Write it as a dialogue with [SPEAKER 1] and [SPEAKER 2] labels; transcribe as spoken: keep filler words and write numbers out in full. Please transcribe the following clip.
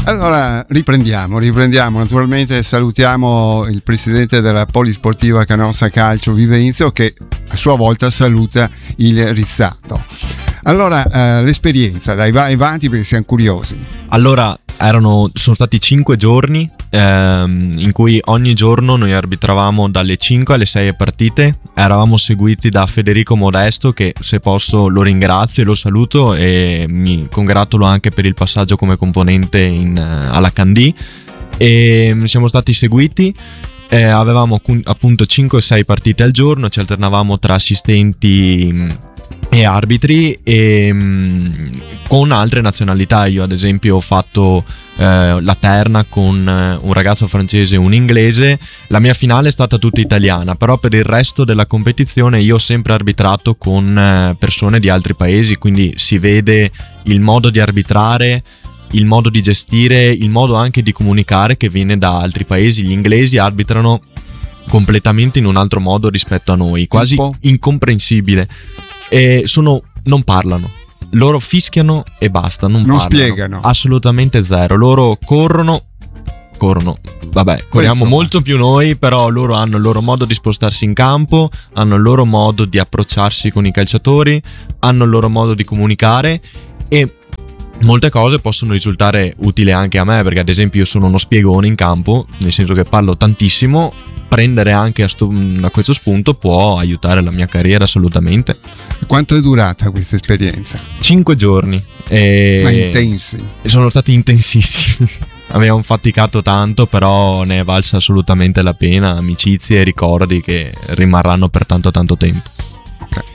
[SPEAKER 1] Allora riprendiamo, riprendiamo. Naturalmente salutiamo il presidente della Polisportiva Canossa Calcio Vivenzio, che a sua volta saluta il Rizzato. Allora eh, l'esperienza, dai, vai avanti perché siamo curiosi.
[SPEAKER 2] Allora erano, sono stati cinque giorni ehm, in cui ogni giorno noi arbitravamo dalle cinque alle sei partite. Eravamo seguiti da Federico Modesto, che se posso lo ringrazio e lo saluto e mi congratulo anche per il passaggio come componente in, uh, alla Candì. E siamo stati seguiti, eh, avevamo appunto cinque o sei partite al giorno, ci alternavamo tra assistenti e arbitri e mh, con altre nazionalità. Io ad esempio ho fatto eh, la terna con eh, un ragazzo francese e un inglese. La mia finale è stata tutta italiana, però per il resto della competizione io ho sempre arbitrato con eh, persone di altri paesi, quindi si vede il modo di arbitrare, il modo di gestire, il modo anche di comunicare che viene da altri paesi. Gli inglesi arbitrano completamente in un altro modo rispetto a noi, quasi incomprensibile. E sono, non parlano, loro fischiano e basta, non,
[SPEAKER 1] non
[SPEAKER 2] parlano,
[SPEAKER 1] spiegano,
[SPEAKER 2] assolutamente zero. Loro corrono, corrono, vabbè, corriamo
[SPEAKER 1] insomma
[SPEAKER 2] molto più noi, però loro hanno il loro modo di spostarsi in campo, hanno il loro modo di approcciarsi con i calciatori, hanno il loro modo di comunicare e molte cose possono risultare utili anche a me, perché ad esempio io sono uno spiegone in campo, nel senso che parlo tantissimo. Prendere anche a, sto, a questo spunto può aiutare la mia carriera assolutamente.
[SPEAKER 1] Quanto è durata questa esperienza?
[SPEAKER 2] Cinque giorni. E
[SPEAKER 1] ma intensi?
[SPEAKER 2] Sono stati intensissimi. Abbiamo faticato tanto, però ne è valsa assolutamente la pena. Amicizie e ricordi che rimarranno per tanto tanto tempo.
[SPEAKER 1] Ok.